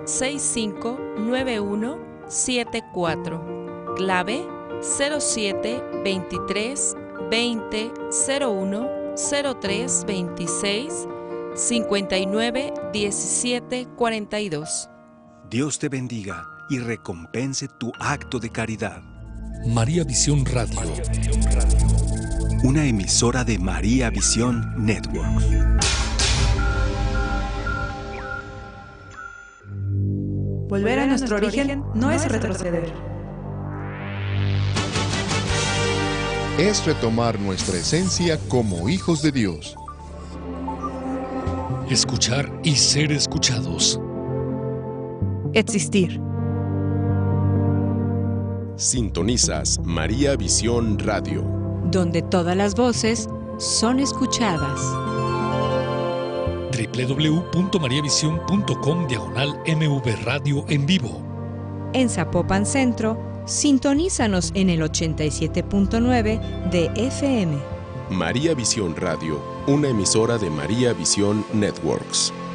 659174. Clave 0723 20 01 03 26 59 17 42. Dios te bendiga y recompense tu acto de caridad. María Visión Radio. Una emisora de María Visión Network. Volver a nuestro origen no es retroceder. Es retomar nuestra esencia como hijos de Dios. Escuchar y ser escuchados. Existir. Sintonizas María Visión Radio, donde todas las voces son escuchadas. www.mariavision.com/MV Radio en vivo. En Zapopan Centro, sintonízanos en el 87.9 de FM. María Visión Radio, una emisora de María Visión Networks.